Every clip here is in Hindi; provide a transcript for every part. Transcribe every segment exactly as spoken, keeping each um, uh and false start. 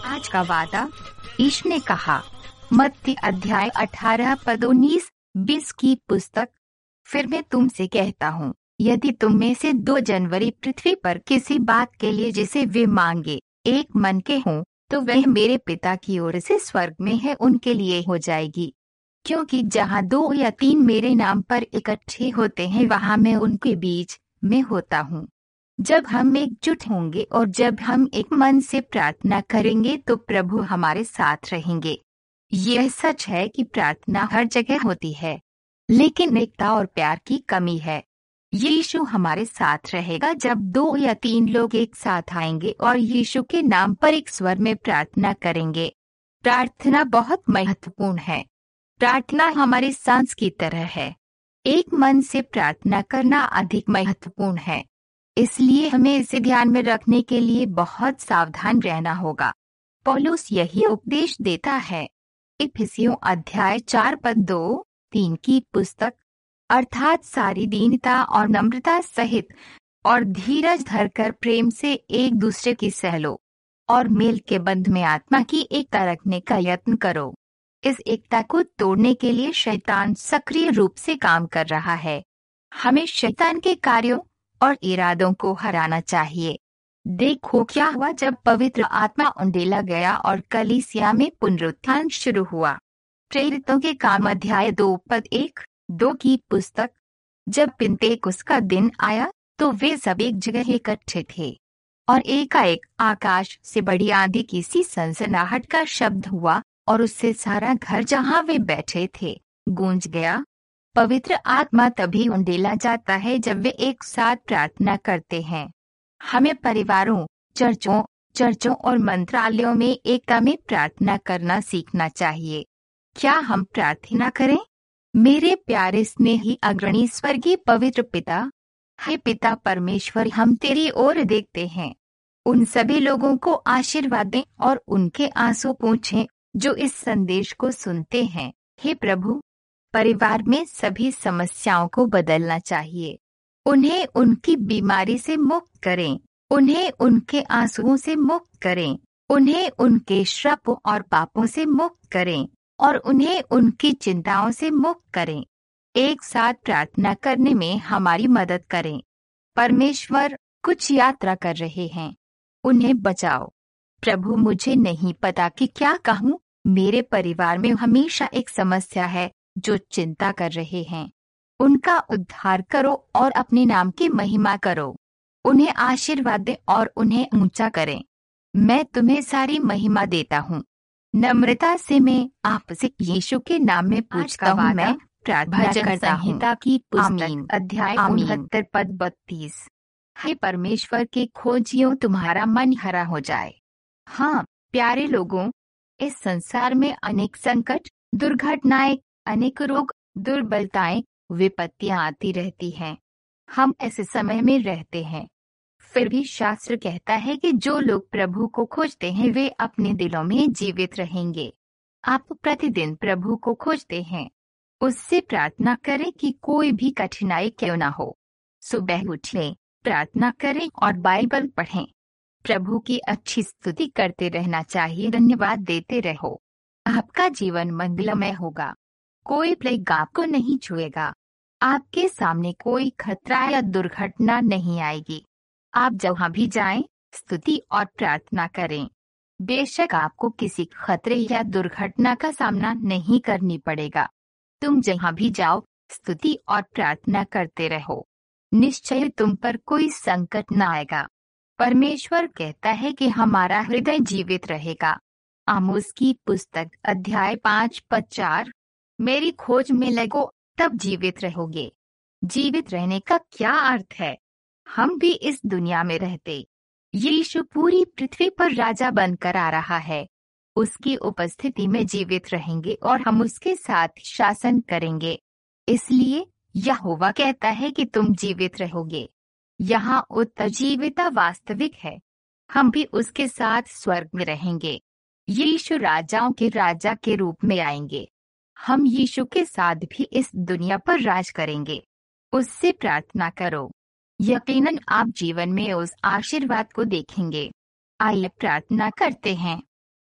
आज का वादा। ईश ने कहा, मत्ती अध्याय अठारह पद उन्नीस बीस की पुस्तक। फिर मैं तुमसे कहता हूँ, यदि तुम में से दो जनवरी पृथ्वी पर किसी बात के लिए जिसे वे मांगे एक मन के हों, तो वह मेरे पिता की ओर से स्वर्ग में है उनके लिए हो जाएगी। क्योंकि जहाँ दो या तीन मेरे नाम पर इकट्ठे होते हैं, वहाँ मैं उनके बीच में होता हूँ। जब हम एकजुट होंगे और जब हम एक मन से प्रार्थना करेंगे तो प्रभु हमारे साथ रहेंगे। यह सच है कि प्रार्थना हर जगह होती है, लेकिन एकता और प्यार की कमी है। यीशु हमारे साथ रहेगा जब दो या तीन लोग एक साथ आएंगे और यीशु के नाम पर एक स्वर में प्रार्थना करेंगे। प्रार्थना बहुत महत्वपूर्ण है। प्रार्थना हमारी सांस की तरह है। एक मन से प्रार्थना करना अधिक महत्वपूर्ण है, इसलिए हमें इसे ध्यान में रखने के लिए बहुत सावधान रहना होगा। पौलुस यही उपदेश देता है। इफिसियों अध्याय चार पद दो तीन की पुस्तक। अर्थात सारी दीनता और नम्रता सहित और धीरज धरकर प्रेम से एक दूसरे की सह लो और मेल के बंध में आत्मा की एकता रखने का यत्न करो। इस एकता को तोड़ने के लिए शैतान सक्रिय रूप से काम कर रहा है। हमें शैतान के कार्यों और इरादों को हराना चाहिए। देखो क्या हुआ जब पवित्र आत्मा उंडेला गया और कलीसिया में पुनरुत्थान शुरू हुआ। प्रेरितों के काम अध्याय दो पद एक दो की पुस्तक। जब पिन्तेकुस्त का दिन आया तो वे सब एक जगह इकट्ठे थे और एकाएक आकाश से बड़ी आंधी की सी सनसनाहट का शब्द हुआ और उससे सारा घर जहां वे बैठे थे गूंज गया। पवित्र आत्मा तभी उंडेला जाता है जब वे एक साथ प्रार्थना करते हैं। हमें परिवारों, चर्चों, चर्चों और मंत्रालयों में एकता में प्रार्थना करना सीखना चाहिए। क्या हम प्रार्थना करें? मेरे प्यारे स्नेही अग्रणी स्वर्गीय पवित्र पिता, हे पिता परमेश्वर, हम तेरी ओर देखते हैं। उन सभी लोगों को आशीर्वाद दें और उनके आंसू पोंछें जो इस संदेश को सुनते हैं। हे प्रभु, परिवार में सभी समस्याओं को बदलना चाहिए। उन्हें उनकी बीमारी से मुक्त करें, उन्हें उनके आंसुओं से मुक्त करें, उन्हें उनके श्रापों और पापों से मुक्त करें और उन्हें उनकी चिंताओं से मुक्त करें। एक साथ प्रार्थना करने में हमारी मदद करें। परमेश्वर, कुछ यात्रा कर रहे हैं, उन्हें बचाओ। प्रभु, मुझे नहीं पता कि क्या कहूँ। मेरे परिवार में हमेशा एक समस्या है जो चिंता कर रहे हैं। उनका उद्धार करो और अपने नाम की महिमा करो। उन्हें आशीर्वाद दे और उन्हें ऊंचा करें। मैं तुम्हें सारी महिमा देता हूँ। नम्रता से मैं आपसे यीशु के नाम में पूछता हूँ। मैं प्रार्थना करता हूँ। संहिता की पुस्तक अध्याय उनहत्तर पद बत्तीस। हे परमेश्वर के खोजियों, तुम्हारा मन हरा हो जाए। हाँ प्यारे लोगों, इस संसार में अनेक संकट, दुर्घटनाएं, अनेक रोग, दुर्बलताएं, विपत्तियां आती रहती हैं। हम ऐसे समय में रहते हैं। फिर भी शास्त्र कहता है कि जो लोग प्रभु को खोजते हैं वे अपने दिलों में जीवित रहेंगे। आप प्रतिदिन प्रभु को खोजते हैं। उससे प्रार्थना करें कि कोई भी कठिनाई क्यों ना हो। सुबह उठें, प्रार्थना करें और बाइबल पढ़ें। प्रभु की अच्छी स्तुति करते रहना चाहिए। धन्यवाद देते रहो। आपका जीवन मंगलमय होगा। कोई प्लेग आपको नहीं छुएगा। आपके सामने कोई खतरा या दुर्घटना नहीं आएगी। आप जहाँ भी जाएं, स्तुति और प्रार्थना करें। बेशक आपको किसी खतरे या दुर्घटना का सामना नहीं करनी पड़ेगा। तुम जहाँ भी जाओ, स्तुति और प्रार्थना करते रहो। निश्चय तुम पर कोई संकट न आएगा। परमेश्वर कहता है कि हमारा हृदय जीवित रहेगा। आमोस की पुस्तक अध्याय पाँच पद चार। मेरी खोज में लगो, तब जीवित रहोगे। जीवित रहने का क्या अर्थ है? हम भी इस दुनिया में रहते। यीशु पूरी पृथ्वी पर राजा बनकर आ रहा है। उसकी उपस्थिति में जीवित रहेंगे और हम उसके साथ शासन करेंगे। इसलिए यहोवा कहता है कि तुम जीवित रहोगे। यहाँ उत्तरजीविता वास्तविक है। हम भी उसके साथ स्वर्ग में रहेंगे। यीशु राजाओं के राजा के रूप में आएंगे। हम यीशु के साथ भी इस दुनिया पर राज करेंगे। उससे प्रार्थना करो। यकीनन आप जीवन में उस आशीर्वाद को देखेंगे। आइए प्रार्थना करते हैं।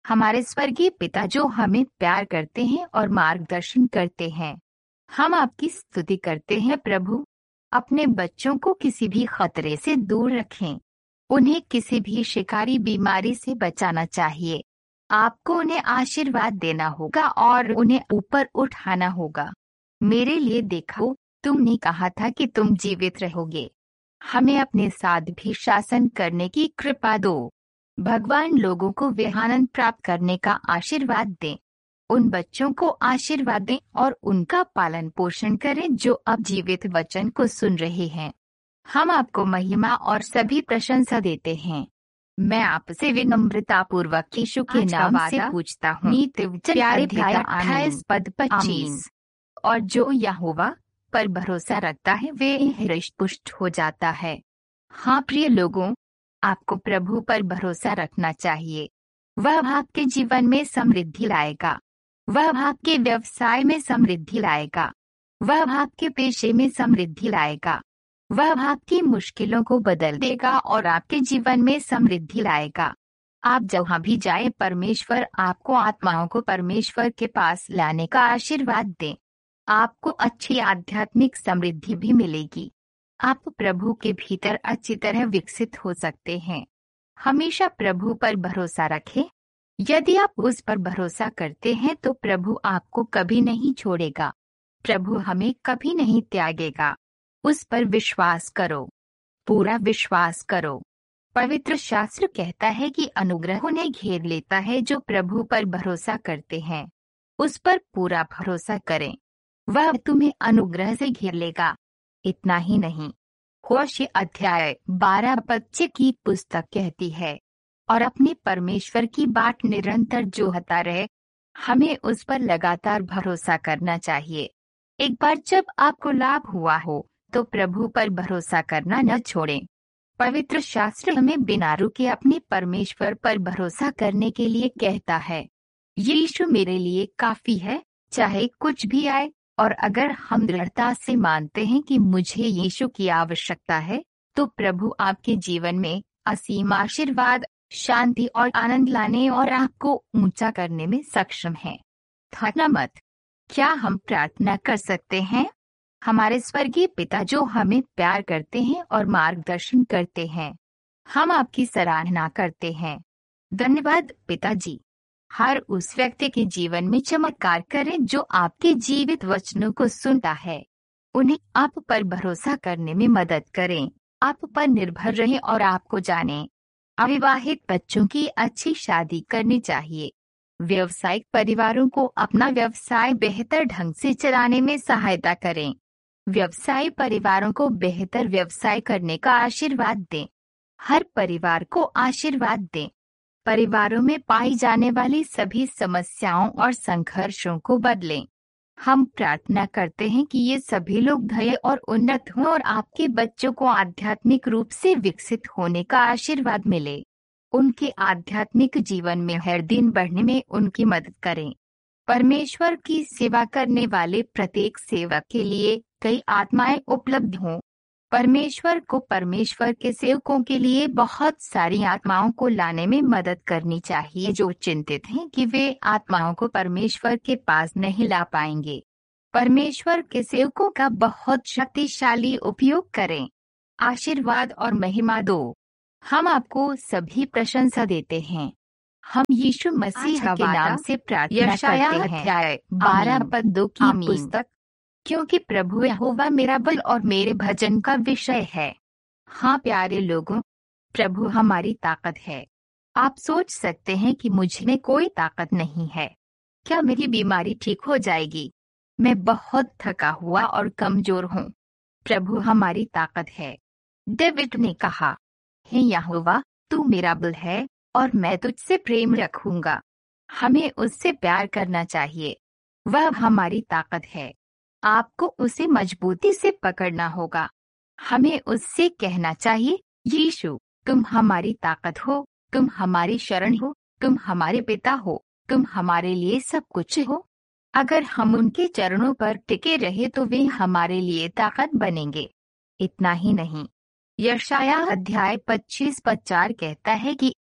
हमारे स्वर्गीय पिता जो हमें प्यार करते हैं और मार्गदर्शन करते हैं, हम आपकी स्तुति करते हैं प्रभु। अपने बच्चों को किसी भी खतरे से दूर रखें। उन्हें किसी भी शिकारी बीमारी से बचाना चाहिए। आपको उन्हें आशीर्वाद देना होगा और उन्हें ऊपर उठाना होगा। मेरे लिए देखो, तुमने कहा था कि तुम जीवित रहोगे। हमें अपने साथ भी शासन करने की कृपा दो। भगवान लोगों को वह आनंद प्राप्त करने का आशीर्वाद दें। उन बच्चों को आशीर्वाद दें और उनका पालन पोषण करें जो अब जीवित वचन को सुन रहे हैं। हम आपको महिमा और सभी प्रशंसा देते हैं। मैं आपसे विनम्रता पूर्वक यीशु के नाम से पूछता हूँ। प्यारे अध्याय अट्ठाईस पद पच्चीस। और जो यहोवा पर भरोसा रखता है वे हृष्ट पुष्ट हो जाता है। हाँ प्रिय लोगों, आपको प्रभु पर भरोसा रखना चाहिए। वह आपके जीवन में समृद्धि लाएगा। वह आपके व्यवसाय में समृद्धि लाएगा। वह आपके पेशे में समृद्धि लाएगा। वह आपकी मुश्किलों को बदल देगा और आपके जीवन में समृद्धि लाएगा। आप जहाँ भी जाए, परमेश्वर आपको आत्माओं को परमेश्वर के पास लाने का आशीर्वाद दें। आपको अच्छी आध्यात्मिक समृद्धि भी मिलेगी। आप प्रभु के भीतर अच्छी तरह विकसित हो सकते हैं। हमेशा प्रभु पर भरोसा रखें। यदि आप उस पर भरोसा करते हैं तो प्रभु आपको कभी नहीं छोड़ेगा। प्रभु हमें कभी नहीं त्यागेगा। उस पर विश्वास करो, पूरा विश्वास करो। पवित्र शास्त्र कहता है कि अनुग्रह उन्हें घेर लेता है जो प्रभु पर भरोसा करते हैं। उस पर पूरा भरोसा करें, वह तुम्हें अनुग्रह से घेर लेगा। इतना ही नहीं, होशे अध्याय बारह बच्चे की पुस्तक कहती है, और अपने परमेश्वर की बाट निरंतर जोहता रहे। हमें उस पर लगातार भरोसा करना चाहिए। एक बार जब आपको लाभ हुआ हो तो प्रभु पर भरोसा करना न छोड़ें। पवित्र शास्त्र हमें बिना रुके अपने परमेश्वर पर भरोसा करने के लिए कहता है। यीशु मेरे लिए काफी है, चाहे कुछ भी आए। और अगर हम दृढ़ता से मानते हैं कि मुझे यीशु की आवश्यकता है, तो प्रभु आपके जीवन में असीम आशीर्वाद, शांति और आनंद लाने और आपको ऊंचा करने में सक्षम है। थकना मत। क्या हम प्रार्थना कर सकते हैं? हमारे स्वर्गीय पिता जो हमें प्यार करते हैं और मार्गदर्शन करते हैं, हम आपकी सराहना करते हैं। धन्यवाद पिताजी। हर उस व्यक्ति के जीवन में चमत्कार करें जो आपके जीवित वचनों को सुनता है। उन्हें आप पर भरोसा करने में मदद करें। आप पर निर्भर रहें और आपको जानें। अविवाहित बच्चों की अच्छी शादी करनी चाहिए। व्यावसायिक परिवारों को अपना व्यवसाय बेहतर ढंग से चलाने में सहायता करें। व्यवसायी परिवारों को बेहतर व्यवसाय करने का आशीर्वाद दें। हर परिवार को आशीर्वाद दें। परिवारों में पाई जाने वाली सभी समस्याओं और संघर्षों को बदलें। हम प्रार्थना करते हैं कि ये सभी लोग धैर्य और उन्नत हों और आपके बच्चों को आध्यात्मिक रूप से विकसित होने का आशीर्वाद मिले। उनके आध्यात्मिक जीवन में हर दिन बढ़ने में उनकी मदद करें। परमेश्वर की सेवा करने वाले प्रत्येक सेवक के लिए कई आत्माएं उपलब्ध हों। परमेश्वर को परमेश्वर के सेवकों के लिए बहुत सारी आत्माओं को लाने में मदद करनी चाहिए जो चिंतित हैं कि वे आत्माओं को परमेश्वर के पास नहीं ला पाएंगे। परमेश्वर के सेवकों का बहुत शक्तिशाली उपयोग करें। आशीर्वाद और महिमा दो। हम आपको सभी प्रशंसा देते हैं। हम यीशु मसीह के नाम से प्रार्थना करते हैं। बारह पद दो की पुस्तक। क्योंकि प्रभु यहोवा मेरा बल और मेरे भजन का विषय है। हाँ प्यारे लोगों, प्रभु हमारी ताकत है। आप सोच सकते हैं कि मुझ में कोई ताकत नहीं है। क्या मेरी बीमारी ठीक हो जाएगी? मैं बहुत थका हुआ और कमजोर हूँ। प्रभु हमारी ताकत है। डेविड ने कहा, हे यहोवा, तू मेरा बल है और मैं तुझसे प्रेम रखूंगा। हमें उससे प्यार करना चाहिए। वह हमारी ताकत है। आपको उसे मजबूती से पकड़ना होगा। हमें उससे कहना चाहिए, यीशु तुम हमारी ताकत हो, तुम हमारी शरण हो, तुम हमारे पिता हो, तुम हमारे लिए सब कुछ हो। अगर हम उनके चरणों पर टिके रहे तो वे हमारे लिए ताकत बनेंगे। इतना ही नहीं, यशायाह अध्याय पच्चीस पद चार कहता है कि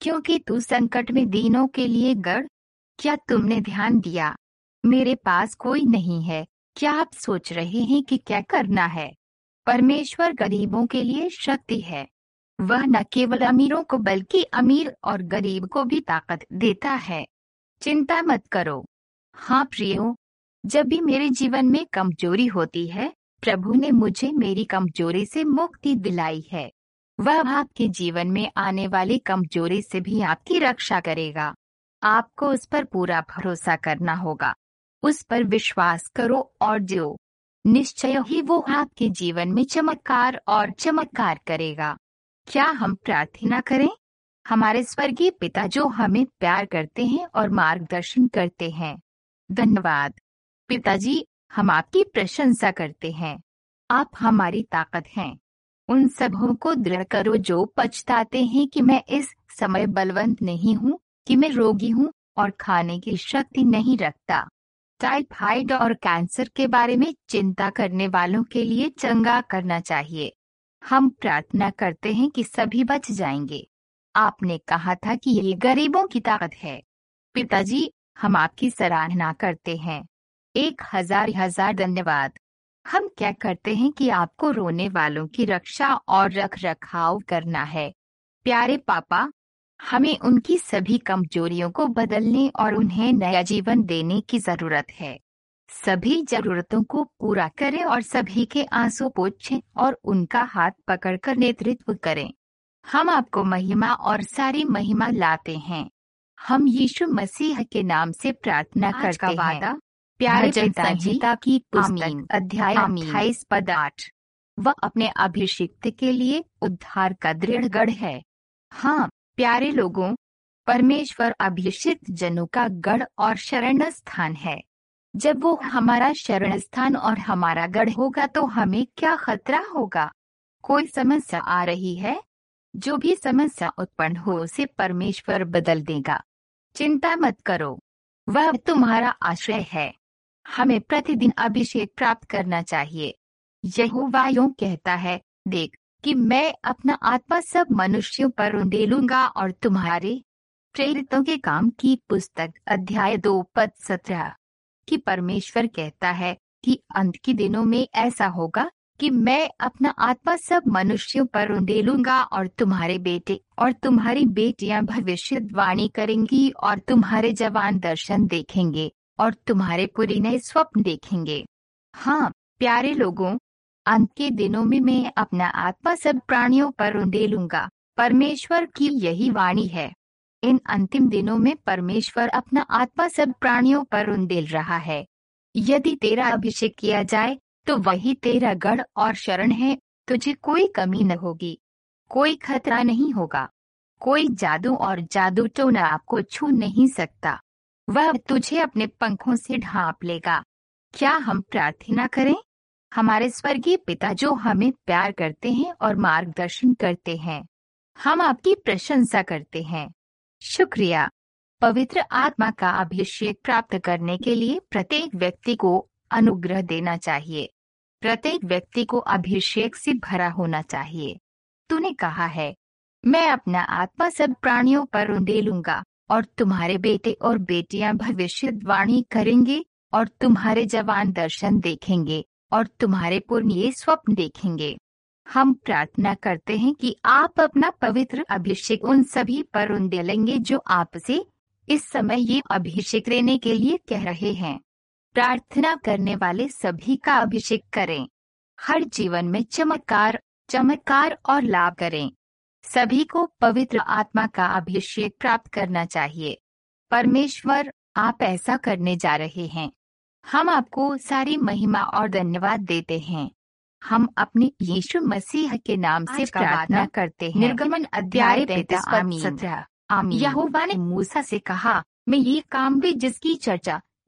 क्योंकि तू संकट में दीनों के लिए गढ़। क्या तुमने ध्यान दिया? मेरे पास कोई नहीं है। क्या आप सोच रहे हैं कि क्या करना है? परमेश्वर गरीबों के लिए शक्ति है। वह न केवल अमीरों को बल्कि अमीर और गरीब को भी ताकत देता है। चिंता मत करो। हाँ प्रियो, जब भी मेरे जीवन में कमजोरी होती है, प्रभु ने मुझे मेरी कमजोरी से मुक्ति दिलाई है। वह आपके जीवन में आने वाली कमजोरी से भी आपकी रक्षा करेगा। आपको उस पर पूरा भरोसा करना होगा। उस पर विश्वास करो और जो निश्चय ही वो आपके जीवन में चमत्कार और चमत्कार करेगा। क्या हम प्रार्थना करें? हमारे स्वर्गीय पिता जो हमें प्यार करते हैं और मार्गदर्शन करते हैं, धन्यवाद पिताजी, हम आपकी प्रशंसा करते हैं। आप हमारी ताकत हैं। उन सबों को दृढ़ करो जो पछताते हैं कि मैं इस समय बलवंत नहीं हूँ, कि मैं रोगी हूँ और खाने की शक्ति नहीं रखता। टाइफाइड और कैंसर के बारे में चिंता करने वालों के लिए चंगा करना चाहिए। हम प्रार्थना करते हैं कि सभी बच जाएंगे। आपने कहा था कि ये गरीबों की ताकत है। पिताजी, हम आपकी सराहना करते हैं। एक हजार हजार धन्यवाद। हम क्या करते हैं कि आपको रोने वालों की रक्षा और रख रखाव करना है। प्यारे पापा, हमें उनकी सभी कमजोरियों को बदलने और उन्हें नया जीवन देने की जरूरत है। सभी जरूरतों को पूरा करें और सभी के आंसू पोंछें और उनका हाथ पकड़कर नेतृत्व करें। हम आपको महिमा और सारी महिमा लाते हैं। हम यीशु मसीह के नाम से प्रार्थना करते हैं। वादा प्यारे पिताजी की पुस्तक अध्याय अट्ठाईस पद आठ। वह अपने अभिषिक्त के लिए उद्धार का दृढ़ गढ़ है। हाँ प्यारे लोगों, परमेश्वर अभिषिक्त जनों का गढ़ और शरण स्थान है। जब वो हमारा शरण स्थान और हमारा गढ़ होगा तो हमें क्या खतरा होगा? कोई समस्या आ रही है? जो भी समस्या उत्पन्न हो उसे परमेश्वर बदल देगा। चिंता मत करो, वह तुम्हारा आश्रय है। हमें प्रतिदिन अभिषेक प्राप्त करना चाहिए। यहोवा यूं कहता है, देख कि मैं अपना आत्मा सब मनुष्यों पर उंडेलूंगा और तुम्हारे प्रेरितों के काम की पुस्तक अध्याय दो पद सत्रह कि परमेश्वर कहता है कि अंत के दिनों में ऐसा होगा कि मैं अपना आत्मा सब मनुष्यों पर उंडेलूंगा और तुम्हारे बेटे और तुम्हारी बेटियां भविष्यवाणी करेंगी और तुम्हारे जवान दर्शन देखेंगे और तुम्हारे पुरीने स्वप्न देखेंगे। हाँ प्यारे लोगों, अंत के दिनों में मैं अपना आत्मा सब प्राणियों पर उंडेलूंगा। परमेश्वर की यही वाणी है। इन अंतिम दिनों में परमेश्वर अपना आत्मा सब प्राणियों पर उंडेल रहा है। यदि तेरा अभिषेक किया जाए तो वही तेरा गढ़ और शरण है। तुझे कोई कमी न होगी, कोई खतरा नहीं होगा। कोई जादू और जादू टोना आपको छू नहीं सकता। वह तुझे अपने पंखों से ढांप लेगा। क्या हम प्रार्थना करें? हमारे स्वर्गीय पिता जो हमें प्यार करते हैं और मार्गदर्शन करते हैं, हम आपकी प्रशंसा करते हैं। शुक्रिया। पवित्र आत्मा का अभिषेक प्राप्त करने के लिए प्रत्येक व्यक्ति को अनुग्रह देना चाहिए। प्रत्येक व्यक्ति को अभिषेक से भरा होना चाहिए। तूने कहा है, मैं अपना आत्मा सब प्राणियों पर उंडेलूंगा और तुम्हारे बेटे और बेटियां भविष्यवाणी करेंगे और तुम्हारे जवान दर्शन देखेंगे और तुम्हारे पुरनिये स्वप्न देखेंगे। हम प्रार्थना करते हैं कि आप अपना पवित्र अभिषेक उन सभी पर उंडेलेंगे जो आपसे इस समय ये अभिषेक लेने के लिए कह रहे हैं। प्रार्थना करने वाले सभी का अभिषेक करें। हर जीवन में चमत्कार चमत्कार और लाभ करें। सभी को पवित्र आत्मा का अभिषेक प्राप्त करना चाहिए। परमेश्वर, आप ऐसा करने जा रहे हैं। हम आपको सारी महिमा और धन्यवाद देते हैं। हम अपने यीशु मसीह के नाम से प्रार्थना करते हैं। निर्गमन अध्याय पैंतीस पद सत्रह। आमीन। यहोवा ने मूसा से कहा, मैं ये काम भी जिसकी चर्चा